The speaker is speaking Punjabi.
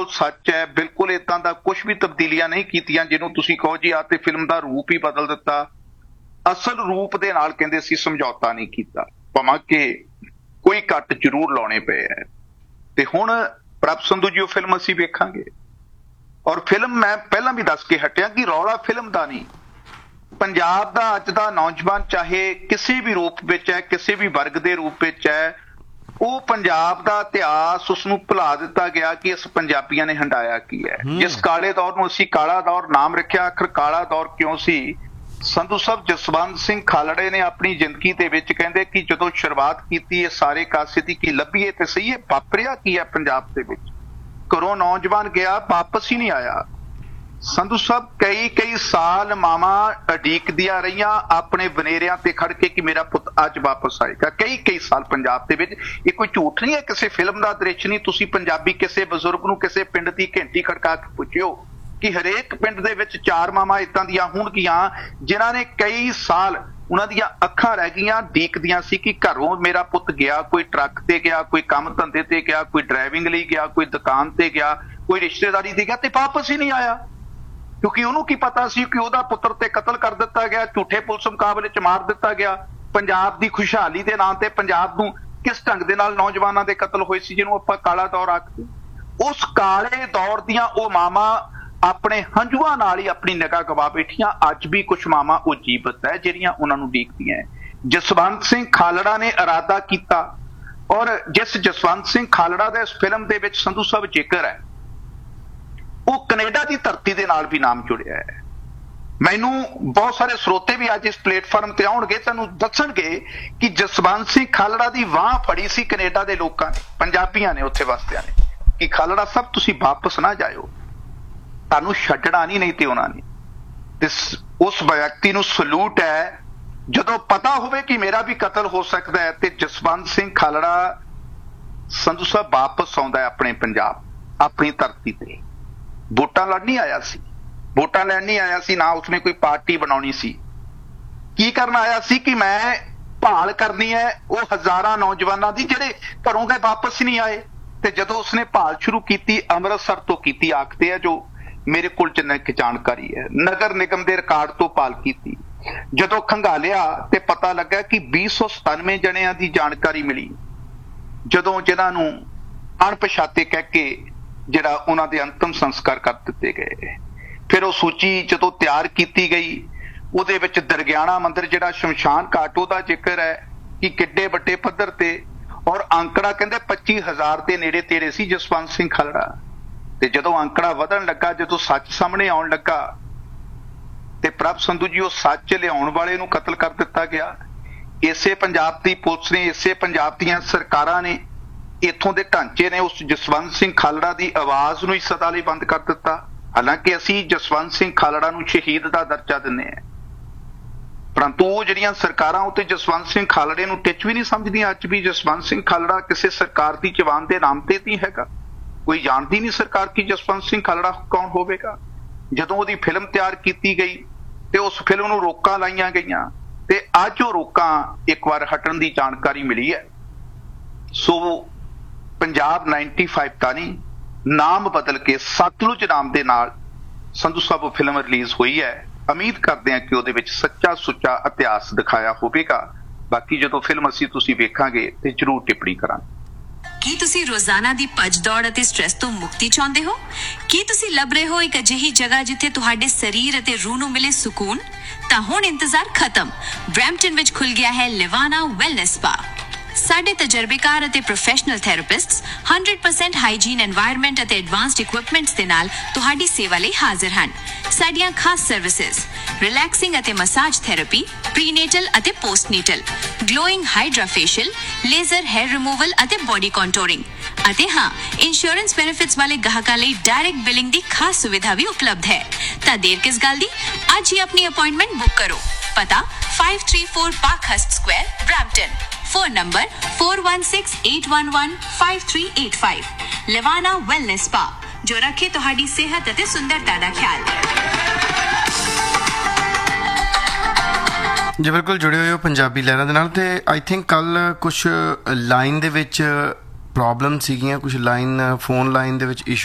ਸੱਚ ਹੈ। ਬਿਲਕੁਲ ਏਦਾਂ ਦਾ ਕੁਛ ਵੀ ਤਬਦੀਲੀਆਂ ਨਹੀਂ ਕੀਤੀਆਂ ਜਿਹਨੂੰ ਤੁਸੀਂ ਕਹੋ ਜੀ ਆ ਤੇ ਫਿਲਮ ਦਾ ਰੂਪ ਹੀ ਬਦਲ ਦਿੱਤਾ। ਅਸਲ ਰੂਪ ਦੇ ਨਾਲ ਕਹਿੰਦੇ ਅਸੀਂ ਸਮਝੌਤਾ ਨਹੀਂ ਕੀਤਾ, ਭਾਵੇਂ ਕਿ ਕੋਈ ਕੱਟ ਜ਼ਰੂਰ ਲਾਉਣੇ ਪਏ ਹੈ। ਤੇ ਹੁਣ ਪ੍ਰਭ ਸੰਧੂ ਜੀ ਉਹ ਫਿਲਮ ਅਸੀਂ ਵੇਖਾਂਗੇ। ਔਰ ਫਿਲਮ ਮੈਂ ਪਹਿਲਾਂ ਵੀ ਦੱਸ ਕੇ ਹਟਿਆ ਕਿ ਰੌਲਾ ਫਿਲਮ ਦਾ ਨਹੀਂ, ਪੰਜਾਬ ਦਾ ਅੱਜ ਦਾ ਨੌਜਵਾਨ ਚਾਹੇ ਕਿਸੇ ਵੀ ਰੂਪ ਵਿੱਚ ਹੈ, ਕਿਸੇ ਵੀ ਵਰਗ ਦੇ ਰੂਪ ਵਿੱਚ ਹੈ, ਉਹ ਪੰਜਾਬ ਦਾ ਇਤਿਹਾਸ ਉਸਨੂੰ ਭੁਲਾ ਦਿੱਤਾ ਗਿਆ ਕਿ ਇਸ ਪੰਜਾਬੀਆਂ ਨੇ ਹੰਢਾਇਆ ਕੀ ਹੈ। ਜਿਸ ਕਾਲੇ ਦੌਰ ਨੂੰ ਅਸੀਂ ਕਾਲਾ ਦੌਰ ਨਾਮ ਰੱਖਿਆ, ਆਖਰ ਕਾਲਾ ਦੌਰ ਕਿਉਂ ਸੀ? ਸੰਧੂ ਸਾਹਿਬ ਜਸਵੰਤ ਸਿੰਘ ਖਾਲੜੇ ਨੇ ਆਪਣੀ ਜ਼ਿੰਦਗੀ ਦੇ ਵਿੱਚ ਕਹਿੰਦੇ ਕਿ ਜਦੋਂ ਸ਼ੁਰੂਆਤ ਕੀਤੀ ਇਹ ਸਾਰੇ ਕਾਸੇ ਦੀ ਕੀ ਲੱਭੀਏ ਤੇ ਸਹੀ ਹੈ ਵਾਪਰਿਆ ਕੀ ਹੈ ਪੰਜਾਬ ਦੇ ਵਿੱਚ। ਘਰੋਂ ਨੌਜਵਾਨ ਗਿਆ ਵਾਪਸ ਹੀ ਨਹੀਂ ਆਇਆ। ਸੰਧੂ ਸਾਹਿਬ ਕਈ ਸਾਲ ਮਾਵਾਂ ਉਡੀਕਦੀਆਂ ਰਹੀਆਂ ਆਪਣੇ ਬਨੇਰਿਆਂ ਤੇ ਖੜ ਕੇ ਕਿ ਮੇਰਾ ਪੁੱਤ ਅੱਜ ਵਾਪਸ ਆਏਗਾ। ਕਈ ਸਾਲ ਪੰਜਾਬ ਦੇ ਵਿੱਚ। ਇਹ ਕੋਈ ਝੂਠ ਨਹੀਂ ਹੈ, ਕਿਸੇ ਫਿਲਮ ਦਾ ਦ੍ਰਿਸ਼ ਨਹੀਂ। ਤੁਸੀਂ ਪੰਜਾਬੀ ਕਿਸੇ ਬਜ਼ੁਰਗ ਨੂੰ ਕਿਸੇ ਪਿੰਡ ਦੀ ਘੰਟੀ ਖੜਕਾ ਕੇ ਪੁੱਛਿਓ ਕਿ ਹਰੇਕ ਪਿੰਡ ਦੇ ਵਿੱਚ 4 ਮਾਵਾਂ ਏਦਾਂ ਦੀਆਂ ਹੋਣਗੀਆਂ ਜਿਨ੍ਹਾਂ ਨੇ ਕਈ ਸਾਲ ਉਹਨਾਂ ਦੀਆਂ ਅੱਖਾਂ ਰਹਿ ਗਈਆਂ ਉਡੀਕਦੀਆਂ ਸੀ ਕਿ ਘਰੋਂ ਮੇਰਾ ਪੁੱਤ ਗਿਆ, ਕੋਈ ਟਰੱਕ ਤੇ ਗਿਆ, ਕੋਈ ਕੰਮ ਧੰਦੇ ਤੇ ਗਿਆ, ਕੋਈ ਡਰਾਈਵਿੰਗ ਲਈ ਗਿਆ, ਕੋਈ ਦੁਕਾਨ ਤੇ ਗਿਆ, ਕੋਈ ਰਿਸ਼ਤੇਦਾਰੀ ਤੇ ਗਿਆ ਤੇ ਵਾਪਸ ਹੀ ਨਹੀਂ ਆਇਆ। ਕਿਉਂਕਿ ਉਹਨੂੰ ਕੀ ਪਤਾ ਸੀ ਕਿ ਉਹਦਾ ਪੁੱਤਰ ਤੇ ਕਤਲ ਕਰ ਦਿੱਤਾ ਗਿਆ, ਝੂਠੇ ਪੁਲਿਸ ਮੁਕਾਬਲੇ 'ਚ ਮਾਰ ਦਿੱਤਾ ਗਿਆ। ਪੰਜਾਬ ਦੀ ਖੁਸ਼ਹਾਲੀ ਦੇ ਨਾਂ ਤੇ ਪੰਜਾਬ ਨੂੰ ਕਿਸ ਢੰਗ ਦੇ ਨਾਲ ਨੌਜਵਾਨਾਂ ਦੇ ਕਤਲ ਹੋਏ ਸੀ ਜਿਹਨੂੰ ਆਪਾਂ ਕਾਲਾ ਦੌਰ ਆਖਦੇ। ਉਸ ਕਾਲੇ ਦੌਰ ਦੀਆਂ ਉਹ ਮਾਵਾਂ ਆਪਣੇ ਹੰਝੂਆਂ ਨਾਲ ਹੀ ਆਪਣੀ ਨਿਗਾਹ ਗਵਾ ਬੈਠੀਆਂ। ਅੱਜ ਵੀ ਕੁਛ ਮਾਵਾਂ ਉਹ ਜੀਵਤ ਹੈ ਜਿਹੜੀਆਂ ਉਹਨਾਂ ਨੂੰ ਉਡੀਕਦੀਆਂ। ਜਸਵੰਤ ਸਿੰਘ ਖਾਲੜਾ ਨੇ ਇਰਾਦਾ ਕੀਤਾ ਔਰ ਜਿਸ ਜਸਵੰਤ ਸਿੰਘ ਖਾਲੜਾ ਦਾ ਇਸ ਫਿਲਮ ਦੇ ਵਿੱਚ ਸੰਧੂ ਸਾਹਿਬ ਜ਼ਿਕਰ ਹੈ ਉਹ ਕੈਨੇਡਾ ਦੀ ਧਰਤੀ ਦੇ ਨਾਲ ਵੀ ਨਾਮ ਜੁੜਿਆ ਹੈ। ਮੈਨੂੰ ਬਹੁਤ ਸਾਰੇ ਸਰੋਤੇ ਵੀ ਅੱਜ ਇਸ ਪਲੇਟਫਾਰਮ ਤੇ ਆਉਣਗੇ, ਤੁਹਾਨੂੰ ਦੱਸਣਗੇ ਕਿ ਜਸਵੰਤ ਸਿੰਘ ਖਾਲੜਾ ਦੀ ਬਾਂਹ ਫੜੀ ਸੀ ਕੈਨੇਡਾ ਦੇ ਲੋਕਾਂ ਨੇ, ਪੰਜਾਬੀਆਂ ਨੇ, ਉੱਥੇ ਵਸਦਿਆਂ ਨੇ ਕਿ ਖਾਲੜਾ ਸਾਹਿਬ ਤੁਸੀਂ ਵਾਪਸ ਨਾ ਜਾਇਓ, ਤੁਹਾਨੂੰ ਛੱਡਣਾ ਨਹੀਂ ਤੇ ਉਹਨਾਂ ਨੇ। ਤੇ ਉਸ ਵਿਅਕਤੀ ਨੂੰ ਸਲੂਟ ਹੈ ਜਦੋਂ ਪਤਾ ਹੋਵੇ ਕਿ ਮੇਰਾ ਵੀ ਕਤਲ ਹੋ ਸਕਦਾ ਹੈ। ਤੇ ਜਸਵੰਤ ਸਿੰਘ ਖਾਲੜਾ ਸੰਧੂ ਸਾਹਿਬ ਵਾਪਸ ਆਉਂਦਾ ਹੈ ਆਪਣੇ ਪੰਜਾਬ, ਆਪਣੀ ਧਰਤੀ ਤੇ। ਵੋਟਾਂ ਲੜ ਨਹੀਂ ਆਇਆ ਸੀ, ਵੋਟਾਂ ਲੈਣ ਨਹੀਂ ਆਇਆ ਸੀ, ਨਾ ਉਸਨੇ ਕੋਈ ਪਾਰਟੀ ਬਣਾਉਣੀ ਸੀ। ਕੀ ਕਰਨ ਆਇਆ ਸੀ ਕਿ ਮੈਂ ਭਾਲ ਕਰਨੀ ਹੈ ਉਹ ਹਜ਼ਾਰਾਂ ਨੌਜਵਾਨਾਂ ਦੀ ਜਿਹੜੇ ਘਰੋਂ ਗਏ ਵਾਪਸ ਨਹੀਂ ਆਏ। ਤੇ ਜਦੋਂ ਉਸਨੇ ਭਾਲ ਸ਼ੁਰੂ ਕੀਤੀ ਅੰਮ੍ਰਿਤਸਰ ਤੋਂ ਕੀਤੀ, ਆਖਦੇ ਆ ਜੋ ਮੇਰੇ ਕੋਲ ਜਿੰਨਾ ਇੱਕ ਜਾਣਕਾਰੀ ਹੈ, ਨਗਰ ਨਿਗਮ ਦੇ ਰਿਕਾਰਡ ਤੋਂ ਭਾਲ ਕੀਤੀ। ਜਦੋਂ ਖੰਗਾਲਿਆ ਤੇ ਪਤਾ ਲੱਗਾ ਕਿ 297 ਜਣਿਆਂ ਦੀ ਜਾਣਕਾਰੀ ਮਿਲੀ ਜਦੋਂ ਜਿਨ੍ਹਾਂ ਨੂੰ ਅਣਪਛਾਤੇ ਕਹਿ ਕੇ ਜਿਹੜਾ ਉਹਨਾਂ ਦੇ ਅੰਤਮ ਸੰਸਕਾਰ ਕਰ ਦਿੱਤੇ ਗਏ। ਫਿਰ ਉਹ ਸੂਚੀ ਜਦੋਂ ਤਿਆਰ ਕੀਤੀ ਗਈ ਉਹਦੇ ਵਿੱਚ ਦਰਗਿਆਣਾ ਮੰਦਿਰ ਜਿਹੜਾ ਸ਼ਮਸ਼ਾਨ ਘਾਟ ਉਹਦਾ ਜ਼ਿਕਰ ਹੈ ਕਿ ਕਿੱਡੇ ਵੱਡੇ ਪੱਧਰ ਤੇ, ਔਰ ਅੰਕੜਾ ਕਹਿੰਦੇ 25,000 ਦੇ ਨੇੜੇ ਤੇੜੇ ਸੀ ਜਸਵੰਤ ਸਿੰਘ ਖਾਲੜਾ। ਤੇ ਜਦੋਂ ਅੰਕੜਾ ਵਧਣ ਲੱਗਾ, ਜਦੋਂ ਸੱਚ ਸਾਹਮਣੇ ਆਉਣ ਲੱਗਾ ਤੇ ਪ੍ਰਭ ਸੰਧੂ ਜੀ ਉਹ ਸੱਚ ਲਿਆਉਣ ਵਾਲੇ ਨੂੰ ਕਤਲ ਕਰ ਦਿੱਤਾ ਗਿਆ। ਇਸੇ ਪੰਜਾਬ ਦੀ ਪੁਲਿਸ ਨੇ, ਇਸੇ ਪੰਜਾਬ ਦੀਆਂ ਸਰਕਾਰਾਂ ਨੇ, ਇੱਥੋਂ ਦੇ ਢਾਂਚੇ ਨੇ ਉਸ ਜਸਵੰਤ ਸਿੰਘ ਖਾਲੜਾ ਦੀ ਆਵਾਜ਼ ਨੂੰ ਹੀ ਸਦਾ ਲਈ ਬੰਦ ਕਰ ਦਿੱਤਾ। ਹਾਲਾਂਕਿ ਅਸੀਂ ਜਸਵੰਤ ਸਿੰਘ ਖਾਲੜਾ ਨੂੰ ਸ਼ਹੀਦ ਦਾ ਦਰਜਾ ਦਿੰਦੇ ਹਾਂ, ਪਰੰਤੂ ਉਹ ਜਿਹੜੀਆਂ ਸਰਕਾਰਾਂ ਉੱਤੇ ਜਸਵੰਤ ਸਿੰਘ ਖਾਲੜੇ ਨੂੰ ਟਿੱਚ ਵੀ ਨਹੀਂ ਸਮਝਦੀਆਂ। ਅੱਜ ਵੀ ਜਸਵੰਤ ਸਿੰਘ ਖਾਲੜਾ ਕਿਸੇ ਸਰਕਾਰ ਦੀ ਜਵਾਨ ਦੇ ਨਾਮ ਤੇ ਨਹੀਂ ਹੈਗਾ। ਕੋਈ ਜਾਣਦੀ ਨਹੀਂ ਸਰਕਾਰ ਕਿ ਜਸਵੰਤ ਸਿੰਘ ਖਾਲੜਾ ਕੌਣ ਹੋਵੇਗਾ। ਜਦੋਂ ਉਹਦੀ ਫਿਲਮ ਤਿਆਰ ਕੀਤੀ ਗਈ ਤੇ ਉਸ ਫਿਲਮ ਨੂੰ ਰੋਕਾਂ ਲਾਈਆਂ ਗਈਆਂ ਤੇ ਅੱਜ ਉਹ ਰੋਕਾਂ ਇੱਕ ਵਾਰ ਹਟਣ ਦੀ ਜਾਣਕਾਰੀ ਮਿਲੀ ਹੈ। ਸੋ ਪੰਜਾਬ 95 ਤਾਂ ਨਹੀਂ, ਨਾਮ ਬਦਲ ਕੇ ਸਤਲੁਜ ਨਾਮ ਦੇ ਨਾਲ ਸੰਧੂ ਸਾਹਿਬ ਉਹ ਫਿਲਮ ਰਿਲੀਜ਼ ਹੋਈ ਹੈ। ਉਮੀਦ ਕਰਦੇ ਹਾਂ ਕਿ ਉਹਦੇ ਵਿੱਚ ਸੱਚਾ ਸੁੱਚਾ ਇਤਿਹਾਸ ਦਿਖਾਇਆ ਹੋਵੇਗਾ। ਬਾਕੀ ਜਦੋਂ ਫਿਲਮ ਅਸੀਂ ਤੁਸੀਂ ਵੇਖਾਂਗੇ ਤੇ ਜ਼ਰੂਰ ਟਿੱਪਣੀ ਕਰਾਂਗੇ। ਕੀ ਤੁਸੀਂ ਰੋਜ਼ਾਨਾ ਦੀ ਭੱਜ ਦੌੜ ਅਤੇ ਸਟ੍ਰੈਸ ਤੋਂ ਮੁਕਤੀ ਚਾਹੁੰਦੇ ਹੋ? ਕੀ ਤੁਸੀਂ ਲੱਭ ਰਹੇ ਹੋ ਇੱਕ ਅਜਿਹੀ ਜਗ੍ਹਾ ਜਿੱਥੇ ਤੁਹਾਡੇ ਸਰੀਰ ਅਤੇ ਰੂਹ ਨੂੰ ਮਿਲੇ ਸਕੂਨ? ਤਾਂ ਹੁਣ ਇੰਤਜ਼ਾਰ ਖਤਮ। ਬਰੈਂਪਟਨ ਵਿੱਚ ਖੁੱਲ ਗਿਆ ਹੈ ਲਿਵਾਨਾ ਵੈਲਨੈਸ ਸਪਾ। ਸਾਡੇ ਤਜਰਬੇਕਾਰ ਅਤੇ ਪ੍ਰੋਫੈਸ਼ਨਲ ਥੈਰੇਪਿਸਟਸ 100% ਹਾਈਜੀਨ ਐਨਵਾਇਰਨਮੈਂਟ ਅਤੇ ਐਡਵਾਂਸਡ ਇਕਵਿਪਮੈਂਟਸ ਦੇ ਨਾਲ ਤੁਹਾਡੀ ਸੇਵਾ ਲਈ ਹਾਜ਼ਰ ਹਨ। ਸਾਡੀਆਂ ਖਾਸ ਸਰਵਿਸਿਜ਼ ਰਿਲੈਕਸਿੰਗ ਅਤੇ ਮਸਾਜ ਥੈਰੇਪੀ, ਪ੍ਰੀਨੇਟਲ ਅਤੇ ਪੋਸਟਨੇਟਲ, glowing hydra facial, laser hair removal ਅਤੇ ਬੋਡੀ ਕੰਟੂਰਿੰਗ। ਅਤੇ ਹਾਂ, ਇੰਸ਼ੋਰੈਂਸ ਬੈਨੀਫਿਟਸ ਵਾਲੇ ਗਾਹਕਾਂ ਲਈ ਡਾਇਰੈਕਟ ਬਿਲਿੰਗ ਦੀ ਖਾਸ ਸੁਵਿਧਾ ਵੀ ਉਪਲਬਧ ਹੈ। ਤਾਂ ਦੇਰ ਕਿਸ ਗੱਲ ਦੀ, ਅੱਜ ਹੀ ਆਪਣੀ ਅਪਾਇੰਟਮੈਂਟ ਬੁੱਕ ਕਰੋ। ਪਤਾ 534 ਪਾਰਕਹਰਸਟ Square, Brampton. Phone number 4168115385। लिवाना wellness spa, जो रखे तुहाडी सेहत अते सुंदरता दा ख्याल। जी बिल्कुल जुड़े हुए हो पंजाबी लहरां दे नाल। ते आई थिंक कल कुछ लाइन दे विच प्रॉब्लम सीगियां, कुछ लाइन फोन लाइन दे विच इशू